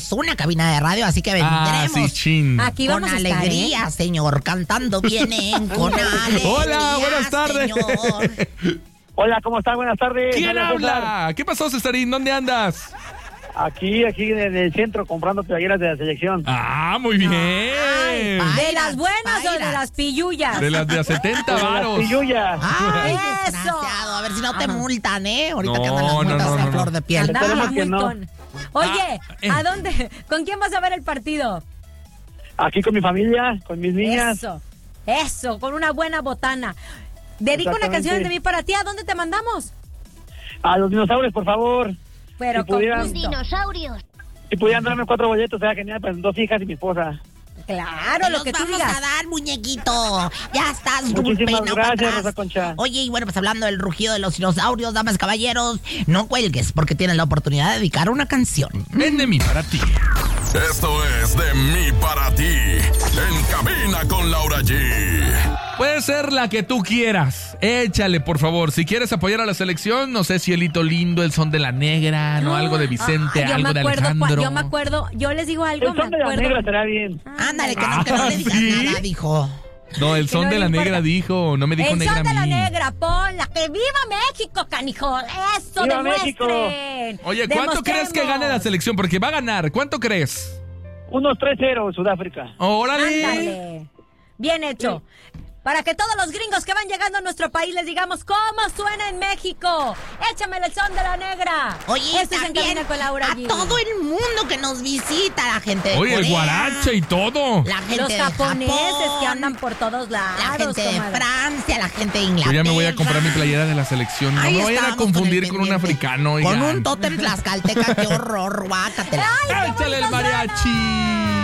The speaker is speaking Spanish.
tenemos una cabina de radio, así que vendremos Aquí con vamos a alegría, estar, señor, cantando vienen con alegría. Hola, buenas tardes. Señor. Hola, ¿cómo estás? Buenas tardes. ¿Quién Hola, habla? César. ¿Qué pasó, Cesarín? ¿Dónde andas? Aquí en el centro comprando playeras de la selección. Ah, muy bien. ¿De las buenas o de las pillullas? De las de a 70 varos. Pillulla. Ay, Eso. desgraciado. A ver si no te Ajá. multan, ¿eh? Ahorita que No, andan las multas no, a no. flor de piel. Andaba Esperemos que no. multón. Oye, ¿a dónde? ¿Con quién vas a ver el partido? Aquí con mi familia, con mis niñas. Eso, con una buena botana. Dedico una Exactamente. canción de mí para ti. ¿A dónde te mandamos? A los dinosaurios, por favor. Pero Si con pudieran- gusto. Dinosaurios. Si pudieran darme 4 boletos, sería genial, pues 2 hijas y mi esposa. Claro, lo que tú vamos digas. a dar, muñequito. Ya estás, Muchísimas Dulpe, no gracias, para atrás. Rosa Concha. Oye, y bueno, pues hablando del rugido de los dinosaurios, damas y caballeros, no cuelgues porque tienes la oportunidad de dedicar una canción. Ven de mí para ti. Esto es de mí para ti. En cabina con Laura G. Puede ser la que tú quieras. Échale, por favor. Si quieres apoyar a la selección, no sé, Cielito Lindo, El Son de la Negra, no algo de Vicente, Yo algo me de acuerdo, Alejandro. yo me acuerdo, yo les digo algo, El son de me la acuerdo. negra será bien. Ándale, que no le digas ¿sí? nada, dijo. No, El Que Son no de le la importa. Negra dijo, no me dijo El negra Son a de la mí. Negra, ponla. ¡Que viva México, canijo! ¡Eso, ¡Viva demuestren! Oye, ¿cuánto crees que gane la selección? Porque va a ganar. ¿Cuánto crees? Unos 3-0 Sudáfrica. ¡Órale! Ándale. Bien hecho. Para que todos los gringos que van llegando a nuestro país les digamos cómo suena en México. Échame el Son de la Negra. Oye, Esto es En también Cabina con Laura a G. todo el mundo que nos visita, la gente de Oye, el Corea, guarache y todo. la gente Los de japoneses Japón, que andan por todos lados, la gente de comadre. Francia, la gente de Yo Inglaterra. ya me voy a comprar mi playera de la selección. No Ahí me vayan a estamos confundir el con un pendiente. africano. Con oigan. un tótem tlaxcalteca, qué horror, guácatela. ¡Ay, qué ¡Échale el bonito suena! mariachi!